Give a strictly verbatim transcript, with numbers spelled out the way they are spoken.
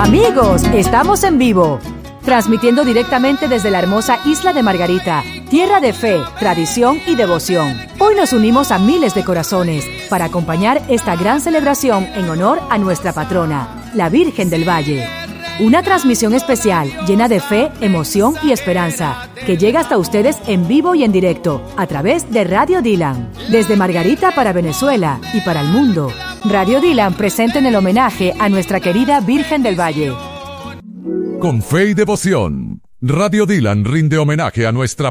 Amigos, estamos en vivo, transmitiendo directamente desde la hermosa isla de Margarita, tierra de fe, tradición y devoción. Hoy nos unimos a miles de corazones para acompañar esta gran celebración en honor a nuestra patrona, la Virgen del Valle. Una transmisión especial llena de fe, emoción y esperanza, que llega hasta ustedes en vivo y en directo, a través de Radio Dylan. Desde Margarita para Venezuela y para el mundo, Radio Dylan presenta en el homenaje a nuestra querida Virgen del Valle. Con fe y devoción, Radio Dylan rinde homenaje a nuestra